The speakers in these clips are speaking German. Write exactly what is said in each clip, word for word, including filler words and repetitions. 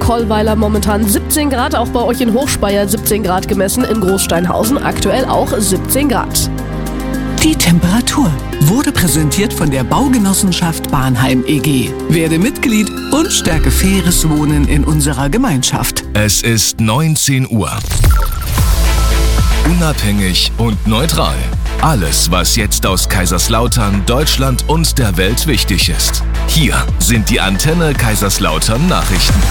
Kollweiler momentan siebzehn Grad, auch bei euch in Hochspeyer siebzehn Grad gemessen, in Großsteinhausen aktuell auch siebzehn Grad. Die Temperatur wurde präsentiert von der Baugenossenschaft Bahnheim E G. Werde Mitglied und stärke faires Wohnen in unserer Gemeinschaft. Es ist neunzehn Uhr. Unabhängig und neutral. Alles, was jetzt aus Kaiserslautern, Deutschland und der Welt wichtig ist. Hier sind die Antenne Kaiserslautern Nachrichten.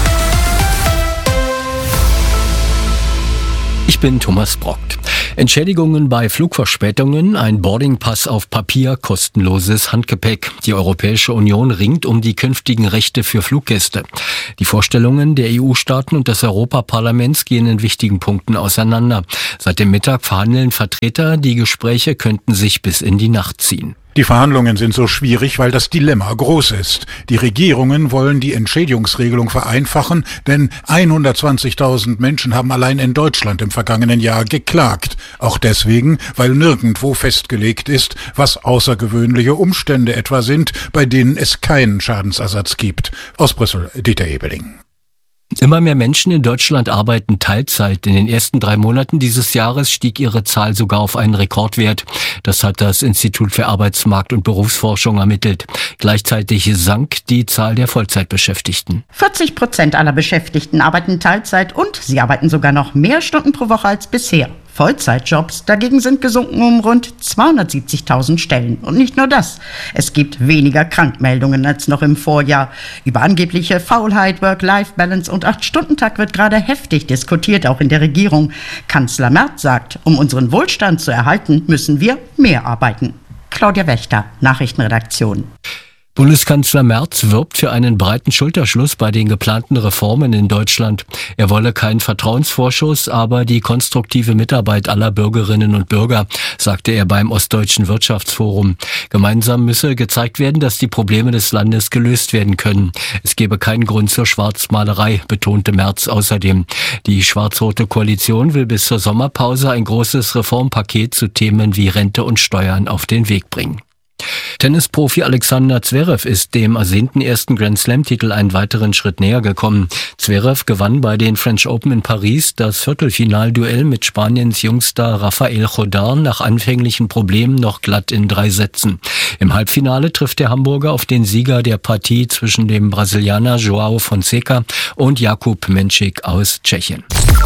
Ich bin Thomas Brockt. Entschädigungen bei Flugverspätungen, ein Boardingpass auf Papier, kostenloses Handgepäck. Die Europäische Union ringt um die künftigen Rechte für Fluggäste. Die Vorstellungen der E U-Staaten und des Europaparlaments gehen in wichtigen Punkten auseinander. Seit dem Mittag verhandeln Vertreter, die Gespräche könnten sich bis in die Nacht ziehen. Die Verhandlungen sind so schwierig, weil das Dilemma groß ist. Die Regierungen wollen die Entschädigungsregelung vereinfachen, denn hundertzwanzigtausend Menschen haben allein in Deutschland im vergangenen Jahr geklagt. Auch deswegen, weil nirgendwo festgelegt ist, was außergewöhnliche Umstände etwa sind, bei denen es keinen Schadensersatz gibt. Aus Brüssel, Dieter Ebeling. Immer mehr Menschen in Deutschland arbeiten Teilzeit. In den ersten drei Monaten dieses Jahres stieg ihre Zahl sogar auf einen Rekordwert. Das hat das Institut für Arbeitsmarkt- und Berufsforschung ermittelt. Gleichzeitig sank die Zahl der Vollzeitbeschäftigten. vierzig Prozent aller Beschäftigten arbeiten Teilzeit und sie arbeiten sogar noch mehr Stunden pro Woche als bisher. Vollzeitjobs dagegen sind gesunken um rund zweihundertsiebzigtausend Stellen. Und nicht nur das. Es gibt weniger Krankmeldungen als noch im Vorjahr. Über angebliche Faulheit, Work-Life-Balance und acht-Stunden-Tag wird gerade heftig diskutiert, auch in der Regierung. Kanzler Merz sagt, um unseren Wohlstand zu erhalten, müssen wir mehr arbeiten. Claudia Wächter, Nachrichtenredaktion. Bundeskanzler Merz wirbt für einen breiten Schulterschluss bei den geplanten Reformen in Deutschland. Er wolle keinen Vertrauensvorschuss, aber die konstruktive Mitarbeit aller Bürgerinnen und Bürger, sagte er beim Ostdeutschen Wirtschaftsforum. Gemeinsam müsse gezeigt werden, dass die Probleme des Landes gelöst werden können. Es gebe keinen Grund zur Schwarzmalerei, betonte Merz außerdem. Die schwarz-rote Koalition will bis zur Sommerpause ein großes Reformpaket zu Themen wie Rente und Steuern auf den Weg bringen. Tennisprofi Alexander Zverev ist dem ersehnten ersten Grand-Slam-Titel einen weiteren Schritt näher gekommen. Zverev gewann bei den French Open in Paris das Viertelfinalduell mit Spaniens Jungstar Rafael Jodar nach anfänglichen Problemen noch glatt in drei Sätzen. Im Halbfinale trifft der Hamburger auf den Sieger der Partie zwischen dem Brasilianer Joao Fonseca und Jakub Menšík aus Tschechien.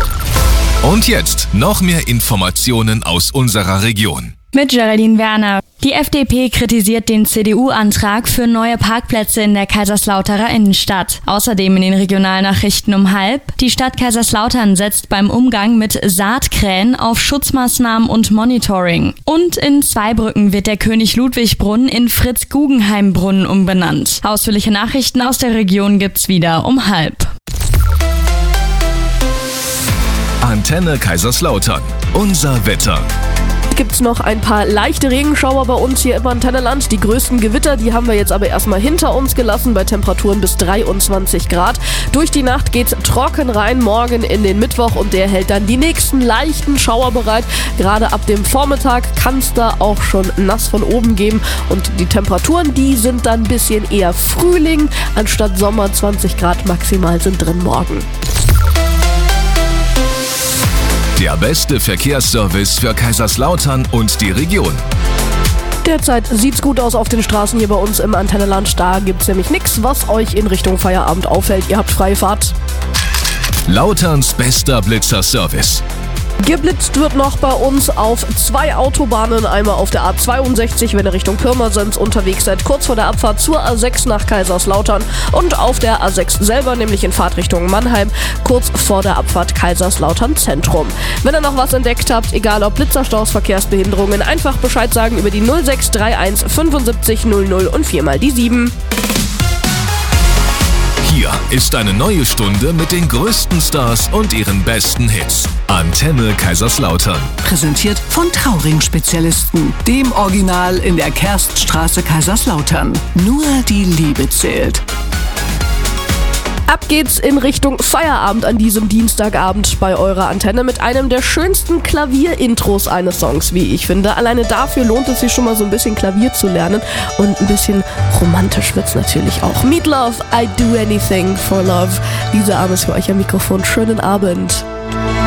Und jetzt noch mehr Informationen aus unserer Region. Mit Geraldine Werner. Die F D P kritisiert den C D U-Antrag für neue Parkplätze in der Kaiserslauterer Innenstadt. Außerdem in den Regionalnachrichten um halb. Die Stadt Kaiserslautern setzt beim Umgang mit Saatkrähen auf Schutzmaßnahmen und Monitoring. Und in Zweibrücken wird der König-Ludwig-Brunnen in Fritz-Guggenheim-Brunnen umbenannt. Ausführliche Nachrichten aus der Region gibt's wieder um halb. Antenne Kaiserslautern. Unser Wetter. Gibt's noch ein paar leichte Regenschauer bei uns hier im Antenneland. Die größten Gewitter, die haben wir jetzt aber erstmal hinter uns gelassen, bei Temperaturen bis dreiundzwanzig Grad. Durch die Nacht geht's trocken rein, morgen in den Mittwoch, und der hält dann die nächsten leichten Schauer bereit. Gerade ab dem Vormittag kann's da auch schon nass von oben geben, und die Temperaturen, die sind dann ein bisschen eher Frühling anstatt Sommer. zwanzig Grad maximal sind drin morgen. Der beste Verkehrsservice für Kaiserslautern und die Region. Derzeit sieht's gut aus auf den Straßen hier bei uns im Antenneland. Da gibt's nämlich nichts, was euch in Richtung Feierabend auffällt. Ihr habt freie Fahrt. Lauterns bester Blitzerservice. Geblitzt wird noch bei uns auf zwei Autobahnen, einmal auf der A zweiundsechzig, wenn ihr Richtung Pirmasens unterwegs seid, kurz vor der Abfahrt zur A sechs nach Kaiserslautern, und auf der A sechs selber, nämlich in Fahrtrichtung Mannheim, kurz vor der Abfahrt Kaiserslautern Zentrum. Wenn ihr noch was entdeckt habt, egal ob Blitzerstaus, Verkehrsbehinderungen, einfach Bescheid sagen über die null sechs drei eins fünfundsiebzig null null und viermal die sieben. Hier ist eine neue Stunde mit den größten Stars und ihren besten Hits. Antenne Kaiserslautern. Präsentiert von Trauring-Spezialisten, dem Original in der Kerststraße Kaiserslautern. Nur die Liebe zählt. Ab geht's in Richtung Feierabend an diesem Dienstagabend bei eurer Antenne mit einem der schönsten Klavierintros eines Songs, wie ich finde. Alleine dafür lohnt es sich schon mal so ein bisschen Klavier zu lernen und ein bisschen romantisch wird's natürlich auch. Meat Love, I'd do anything for love. Lisa Ames für euch am Mikrofon. Schönen Abend.